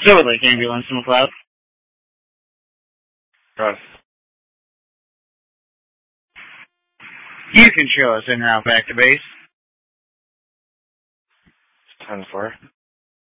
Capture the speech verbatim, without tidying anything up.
Silver Lake Ambulance, McLeod. Russ. You can show us en route back to base. ten four.